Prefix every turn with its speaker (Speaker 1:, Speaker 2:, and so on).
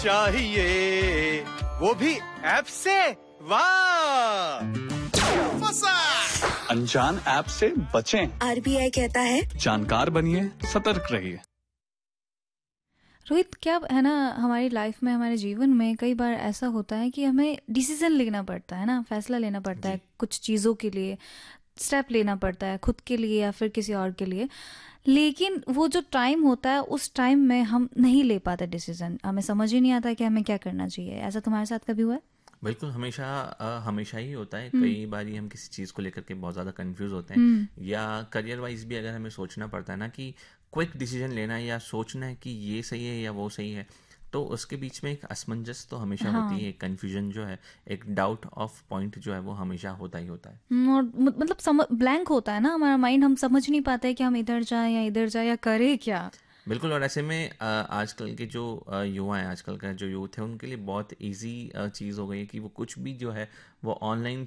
Speaker 1: चाहिए वो भी ऐप से। वाह,
Speaker 2: अनजान ऐप से बचें।
Speaker 3: आरबीआई कहता है
Speaker 2: जानकार बनिए, सतर्क रहिए।
Speaker 4: रोहित, क्या है ना, हमारी लाइफ में, हमारे जीवन में कई बार ऐसा होता है कि हमें डिसीजन लेना पड़ता है ना, फैसला लेना पड़ता है कुछ चीज़ों के लिए, स्टेप लेना पड़ता है खुद के लिए या फिर किसी और के लिए। लेकिन वो जो टाइम होता है, उस टाइम में हम नहीं ले पाते डिसीजन, हमें समझ ही नहीं आता कि हमें क्या करना चाहिए। ऐसा तुम्हारे साथ कभी हुआ है?
Speaker 5: बिल्कुल, हमेशा हमेशा ही होता है। कई बारी हम किसी चीज़ को लेकर के बहुत ज़्यादा कंफ्यूज होते हैं, या करियर वाइज भी अगर हमें सोचना पड़ता है ना कि क्विक डिसीजन लेना है या सोचना है कि ये सही है या वो सही है, तो उसके बीच में एक असमंजस तो हमेशा होती है, एक कन्फ्यूजन जो है, एक डाउट ऑफ पॉइंट जो है वो हमेशा होता ही होता है।
Speaker 4: और मतलब ब्लैंक होता है ना हमारा माइंड, हम समझ नहीं पाते कि हम इधर जाएं या इधर जाएं या करें क्या।
Speaker 5: बिल्कुल, और ऐसे में आजकल के जो युवा हैं, आजकल का जो यूथ है, उनके लिए बहुत इजी चीज़ हो गई है कि वो कुछ भी जो है वो ऑनलाइन